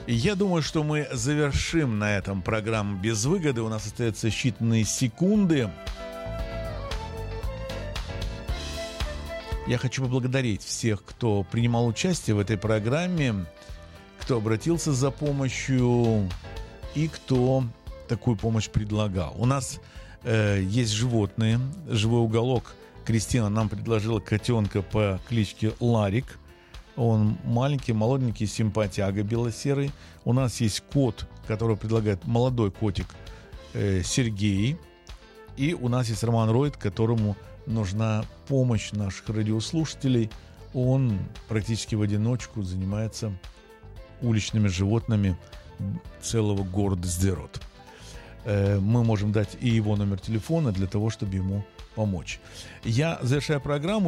Я думаю, что мы завершим на этом программу «Без выгоды». У нас остается считанные секунды. Я хочу поблагодарить всех, кто принимал участие в этой программе, кто обратился за помощью и кто такую помощь предлагал. У нас есть животные, живой уголок. Кристина нам предложила котенка по кличке Ларик. Он маленький, молоденький, симпатяга белосерый. У нас есть кот, который предлагает молодой котик Сергей. И у нас есть Роман Ройд, которому нужна помощь наших радиослушателей. Он практически в одиночку занимается уличными животными целого города Сдерот. Мы можем дать и его номер телефона для того, чтобы ему помочь. Я завершаю программу.